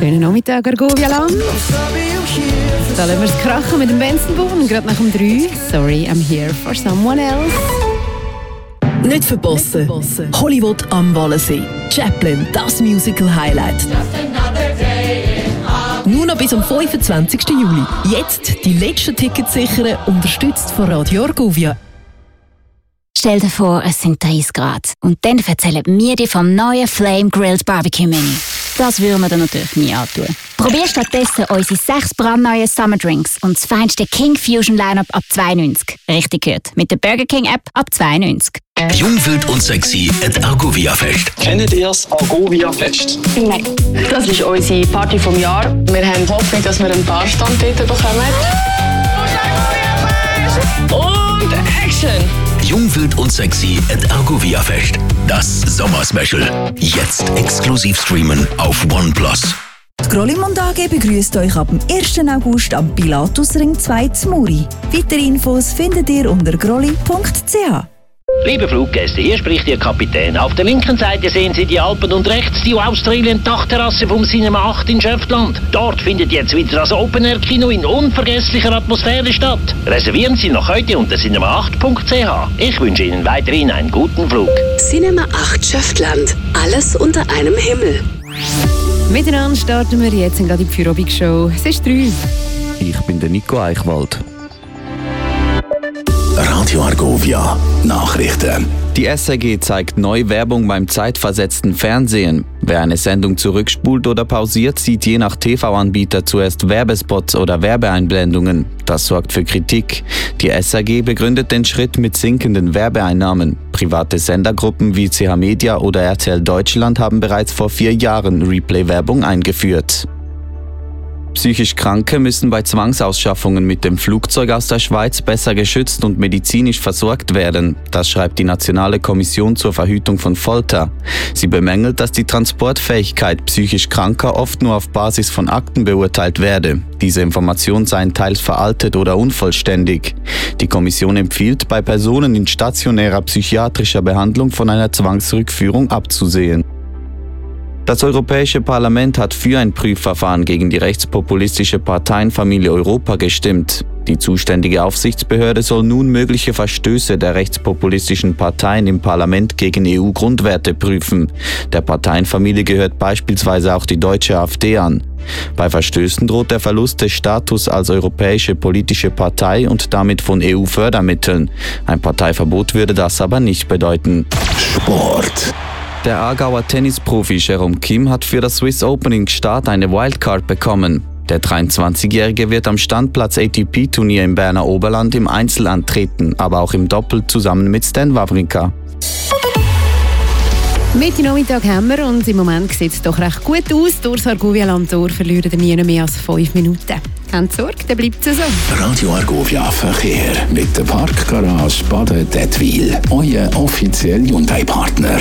Schönen Nachmittag, Argovia-Land. Da lassen wir es krachen mit dem Benson Boone, gerade nach dem 3. Sorry, I'm here for someone else. Nicht verpassen. Hollywood am Wallensee. Chaplin, das Musical-Highlight. Nur noch bis am 25. Juli. Jetzt die letzten Tickets sichern, unterstützt von Radio Argovia. Stell dir vor, es sind 30 Grad. Und dann erzählen wir dir vom neuen Flame Grilled Barbecue Menu. Das würden wir dir natürlich nie antun. Probier stattdessen unsere 6 brandneuen Summer Drinks und das feinste King Fusion Lineup ab 2,90. Richtig gehört. Mit der Burger King App ab 2,90. Jung, wild und sexy at Argovia Fest. Kennt ihr das Argovia Fest? Nein. Das ist unsere Party vom Jahr. Wir haben Hoffnung, dass wir einen Barstand dort bekommen. Und Action! Jung, wild und sexy at Argovia Fest. Das Sommerspecial. Jetzt exklusiv streamen auf OnePlus. Die Grollimund AG begrüßt euch ab dem 1. August am Pilatusring 2 zu Muri. Weitere Infos findet ihr unter grolli.ch. Liebe Fluggäste, hier spricht Ihr Kapitän. Auf der linken Seite sehen Sie die Alpen und rechts die Australien-Dachterrasse vom Cinema 8 in Schöftland. Dort findet jetzt wieder das Open-Air-Kino in unvergesslicher Atmosphäre statt. Reservieren Sie noch heute unter cinema8.ch. Ich wünsche Ihnen weiterhin einen guten Flug. Cinema 8 Schöftland. Alles unter einem Himmel. Miteinander starten wir jetzt gerade die Feierabend-Show. Es ist 3. Ich bin der Nico Eichwald. Radio Argovia Nachrichten. Die SRG zeigt neue Werbung beim zeitversetzten Fernsehen. Wer eine Sendung zurückspult oder pausiert, sieht je nach TV-Anbieter zuerst Werbespots oder Werbeeinblendungen. Das sorgt für Kritik. Die SRG begründet den Schritt mit sinkenden Werbeeinnahmen. Private Sendergruppen wie CH Media oder RTL Deutschland haben bereits vor 4 Jahren Replay-Werbung eingeführt. Psychisch Kranke müssen bei Zwangsausschaffungen mit dem Flugzeug aus der Schweiz besser geschützt und medizinisch versorgt werden. Das schreibt die Nationale Kommission zur Verhütung von Folter. Sie bemängelt, dass die Transportfähigkeit psychisch Kranker oft nur auf Basis von Akten beurteilt werde. Diese Informationen seien teils veraltet oder unvollständig. Die Kommission empfiehlt, bei Personen in stationärer psychiatrischer Behandlung von einer Zwangsrückführung abzusehen. Das Europäische Parlament hat für ein Prüfverfahren gegen die rechtspopulistische Parteienfamilie Europa gestimmt. Die zuständige Aufsichtsbehörde soll nun mögliche Verstöße der rechtspopulistischen Parteien im Parlament gegen EU-Grundwerte prüfen. Der Parteienfamilie gehört beispielsweise auch die deutsche AfD an. Bei Verstößen droht der Verlust des Status als europäische politische Partei und damit von EU-Fördermitteln. Ein Parteiverbot würde das aber nicht bedeuten. Sport. Der Aargauer Tennisprofi Jerome Kim hat für das Swiss Opening Start eine Wildcard bekommen. Der 23-Jährige wird am Standplatz ATP-Turnier im Berner Oberland im Einzel antreten, aber auch im Doppel zusammen mit Stan Wawrinka. Mitte Nachmittag haben wir und im Moment sieht es doch recht gut aus. Durchs Argovia-Land verlieren wir nie mehr als 5 Minuten. Keine Sorge, dann bleibt es so. Radio Argovia Verkehr mit der Parkgarage Baden-Dettwil. Euer offizieller Hyundai-Partner.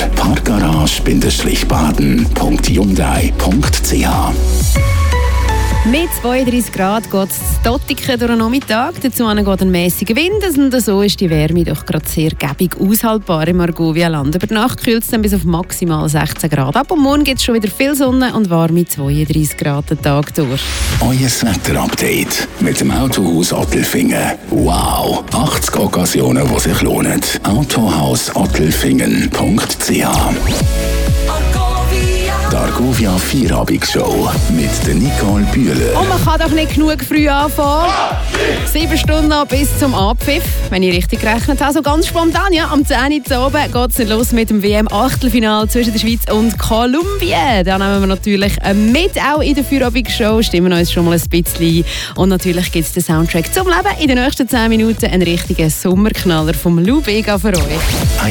Parkgarage-baden.hyundai.ch. Mit 32 Grad geht es in Dottiken durch den Nachmittag. Dazu geht ein mäßiger Wind und so ist die Wärme doch gerade sehr gäbig aushaltbar im Argovia-Land. Über die Nacht kühlt es dann bis auf maximal 16 Grad ab. Und morgen gibt es schon wieder viel Sonne und warme 32 Grad den Tag durch. Euer Wetter-Update mit dem Autohaus Ottelfingen. Wow! 80 Occasionen, die sich lohnen. Autohaus-Ottelfingen.ch. Die Argovia Feierabend-Show mit der Nicole Bühler. Und man kann doch nicht genug früh anfangen. 7 Stunden bis zum Abpfiff, wenn ich richtig gerechnet habe. So ganz spontan, ja. Am 10 Uhr oben geht es los mit dem WM-Achtelfinale zwischen der Schweiz und Kolumbien. Da nehmen wir natürlich mit, auch in der Feierabend-Show. Stimmen uns schon mal ein bisschen ein. Und natürlich gibt es den Soundtrack zum Leben. In den nächsten 10 Minuten einen richtigen Sommerknaller vom Lou Bega für euch.